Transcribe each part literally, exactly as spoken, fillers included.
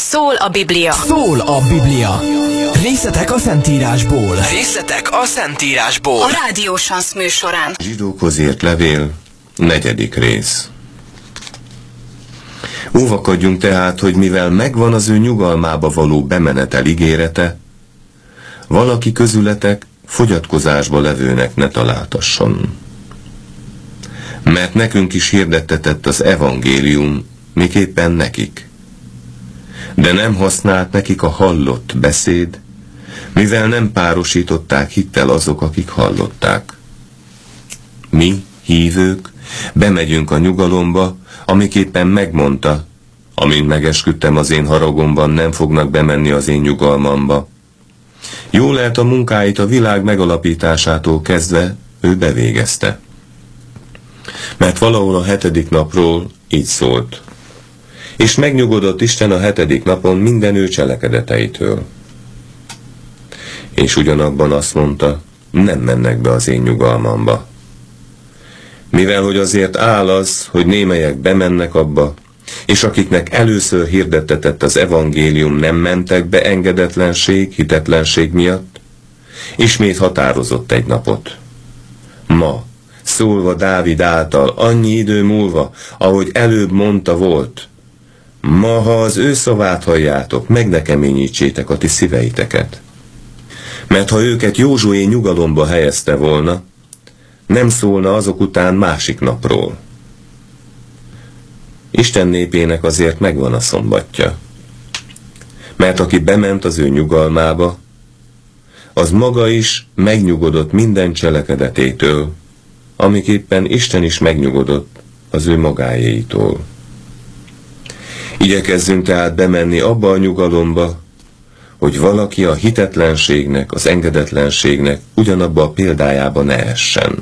Szól a Biblia. Szól a Biblia. Részletek a Szentírásból. Részletek a Szentírásból. A Rádió Sansz műsorán. Zsidókhoz írt levél, negyedik rész. Óvakodjunk tehát, hogy mivel megvan az ő nyugalmába való bemenetel ígérete, valaki közületek fogyatkozásba levőnek ne találtasson. Mert nekünk is hirdettetett az evangélium, miképpen nekik. De nem használt nekik a hallott beszéd, mivel nem párosították hittel azok, akik hallották. Mi, hívők, bemegyünk a nyugalomba, amiképpen megmondta, amint megesküdtem az én haragomban, nem fognak bemenni az én nyugalmamba. Jól lehet a munkáit a világ megalapításától kezdve ő bevégezte. Mert valahol a hetedik napról így szólt. És megnyugodott Isten a hetedik napon minden ő cselekedeteitől. És ugyanabban azt mondta, nem mennek be az én nyugalmamba. Mivel hogy azért áll az, hogy némelyek bemennek abba, és akiknek először hirdettetett az evangélium nem mentek be engedetlenség, hitetlenség miatt, ismét határozott egy napot. Ma, szólva Dávid által, annyi idő múlva, ahogy előbb mondta volt, ma, ha az ő szavát halljátok, meg ne keményítsétek a ti szíveiteket. Mert ha őket Józsué nyugalomba helyezte volna, nem szólna azok után másik napról. Isten népének azért megvan a szombatja. Mert aki bement az ő nyugalmába, az maga is megnyugodott minden cselekedetétől, amiképpen Isten is megnyugodott az ő magáéitól. Igyekezzünk tehát bemenni abba a nyugalomba, hogy valaki a hitetlenségnek, az engedetlenségnek ugyanabba a példájába ne essen.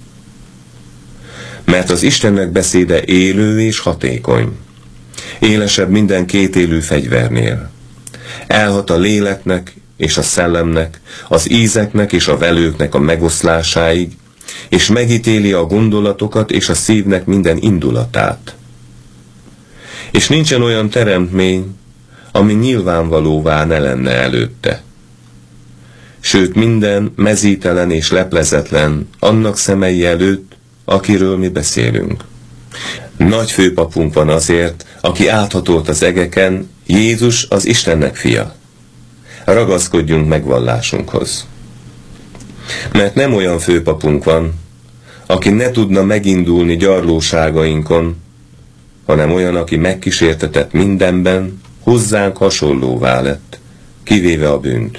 Mert az Istennek beszéde élő és hatékony, élesebb minden kétélű fegyvernél. Elhat a léleknek és a szellemnek, az ízeknek és a velőknek a megoszlásáig, és megítéli a gondolatokat és a szívnek minden indulatát. És nincsen olyan teremtmény, ami nyilvánvalóvá ne lenne előtte. Sőt, minden mezítelen és leplezetlen annak szemei előtt, akiről mi beszélünk. Nagy főpapunk van azért, aki áthatolt az egeken, Jézus az Istennek fia. Ragaszkodjunk megvallásunkhoz. Mert nem olyan főpapunk van, aki ne tudna megindulni gyarlóságainkon, hanem olyan, aki megkísértetett mindenben, hozzánk hasonlóvá lett, kivéve a bűnt.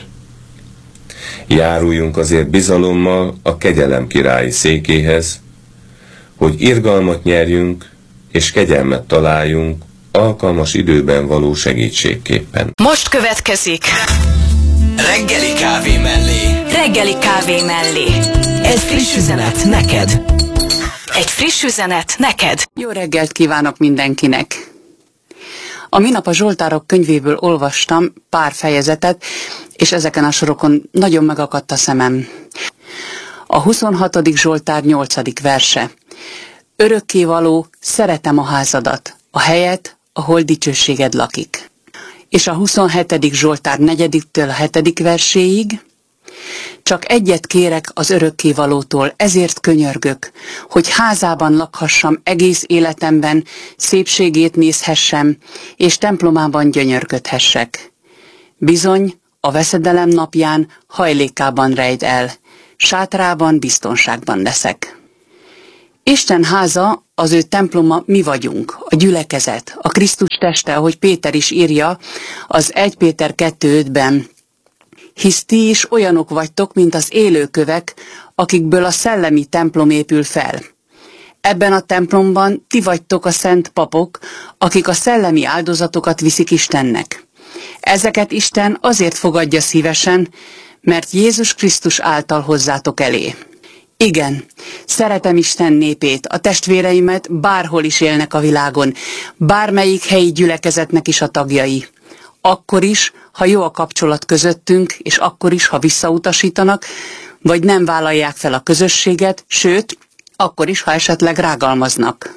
Járuljunk azért bizalommal a kegyelem királyi székéhez, hogy irgalmat nyerjünk, és kegyelmet találjunk alkalmas időben való segítségképpen. Most következik Reggeli kávé mellé. Reggeli kávé mellé. Egy friss üzenet neked. Egy friss üzenet neked. Jó reggelt kívánok mindenkinek! A minap a Zsoltárok könyvéből olvastam pár fejezetet, és ezeken a sorokon nagyon megakadt a szemem. A huszonhatodik Zsoltár nyolcadik verse. Örökkévaló, szeretem a házadat, a helyet, ahol dicsőséged lakik. És a huszonhetedik Zsoltár negyediktől a hetedik verséig. Csak egyet kérek az örökkévalótól, ezért könyörgök, hogy házában lakhassam egész életemben, szépségét nézhessem, és templomában gyönyörködhessek. Bizony, a veszedelem napján hajlékában rejt el, sátrában biztonságban leszek. Isten háza, az ő temploma mi vagyunk, a gyülekezet, a Krisztus teste, ahogy Péter is írja az egy Péter kettő ötben. Hisz ti is olyanok vagytok, mint az élőkövek, akikből a szellemi templom épül fel. Ebben a templomban ti vagytok a szent papok, akik a szellemi áldozatokat viszik Istennek. Ezeket Isten azért fogadja szívesen, mert Jézus Krisztus által hozzátok elé. Igen, szeretem Isten népét, a testvéreimet, bárhol is élnek a világon, bármelyik helyi gyülekezetnek is a tagjai. Akkor is, ha jó a kapcsolat közöttünk, és akkor is, ha visszautasítanak, vagy nem vállalják fel a közösséget, sőt, akkor is, ha esetleg rágalmaznak.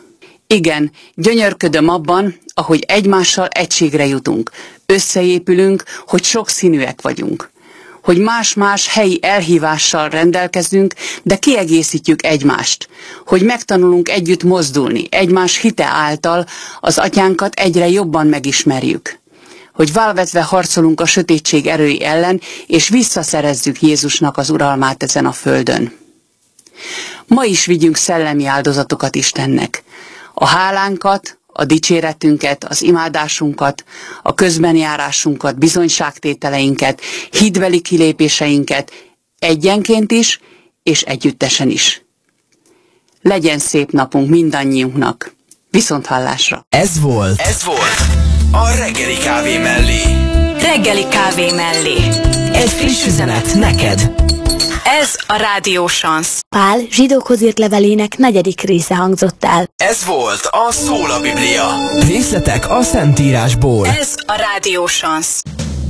Igen, gyönyörködöm abban, ahogy egymással egységre jutunk. Összeépülünk, hogy sokszínűek vagyunk. Hogy más-más helyi elhívással rendelkezünk, de kiegészítjük egymást. Hogy megtanulunk együtt mozdulni, egymás hite által az atyánkat egyre jobban megismerjük. Hogy válvetve harcolunk a sötétség erői ellen, és visszaszerezzük Jézusnak az uralmát ezen a földön. Ma is vigyünk szellemi áldozatokat Istennek. A hálánkat, a dicséretünket, az imádásunkat, a közbenjárásunkat, bizonyságtételeinket, hitbeli kilépéseinket egyenként is, és együttesen is. Legyen szép napunk mindannyiunknak. Viszonthallásra! Ez volt Ez volt a reggeli kávé mellé. Reggeli kávé mellé. egy friss üzenet neked. Ez a Rádió Sansz. Pál zsidókhoz írt levelének negyedik része hangzott el. Ez volt a Szól a Biblia. Részletek a Szentírásból. Ez a Rádió Sansz.